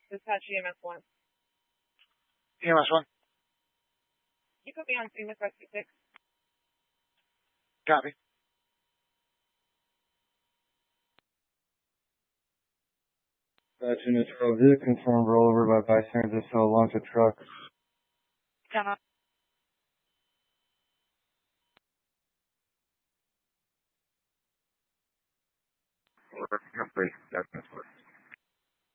Dispatch EMS 1. EMS 1. You put me on scene with Rescue 6. Copy. Dispatch unit 12, did confirm rollover by bystanders to launch a truck. Down on. Complete. That's